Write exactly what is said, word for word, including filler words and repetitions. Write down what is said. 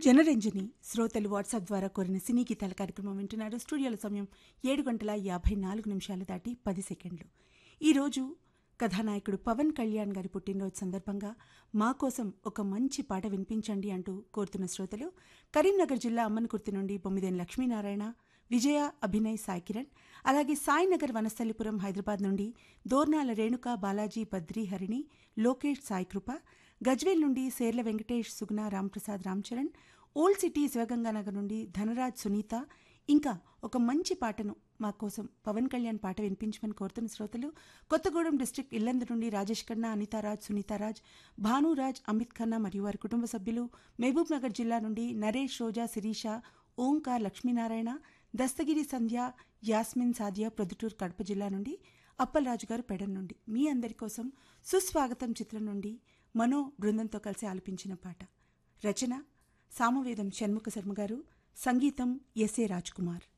జనరంజని శ్రోతలు వాట్సాప్ ద్వారా కోరిన సినీ గీతాల కార్యక్రమం వింటున్నారు. స్టూడియోల సమయం ఏడు గంటల యాభై నాలుగు నిమిషాలు దాటి పది సెకండ్లు. ఈరోజు కథానాయకుడు పవన్ కళ్యాణ్ గారి పుట్టినరోజు సందర్భంగా మా కోసం ఒక మంచి పాట వినిపించండి అంటూ కోరుతున్న శ్రోతలు కరీంనగర్ జిల్లా అమ్మన్కుర్తి నుండి బొమ్మిదేని లక్ష్మీనారాయణ, విజయ, అభినయ్, సాయి కిరణ్, అలాగే సాయినగర్ వనస్థలిపురం హైదరాబాద్ నుండి దోర్నాల రేణుక, బాలాజీ, బద్రి, హరిణి, లోకేష్, సాయికృప, గజ్వేల్ నుండి సేర్ల వెంకటేష్, సుగుణ, రాంప్రసాద్, రామ్చరణ్, ఓల్డ్ సిటీ శివగంగానగర్ నుండి ధనరాజ్, సునీత, ఇంకా ఒక మంచి పాటను మా కోసం పవన్ కళ్యాణ్ పాట వినిపించమని కోరుతున్న శ్రోతలు కొత్తగూడెం డిస్టిక్ ఇల్లందు నుండి రాజేష్ ఖన్నా, అనితారాజ్, సునీతారాజ్, భానురాజ్, అమిత్ ఖన్నా మరియు వారి కుటుంబ సభ్యులు, మహబూబ్ నగర్ జిల్లా నుండి నరేష్, రోజా, శిరీష, ఓంకార్, లక్ష్మీనారాయణ, దస్తగిరి, సంధ్య, యాస్మిన్, సాదియా, ప్రొద్దుటూరు కడప జిల్లా నుండి అప్పలరాజు గారు పెడన్ నుండి మీ అందరి కోసం సుస్వాగతం చిత్రం నుండి మనో బృందంతో కలిసి ఆలపించిన పాట. రచన సామవేదం షణ్ముఖ శర్మ గారు, సంగీతం ఎస్ఏ రాజ్ కుమార్.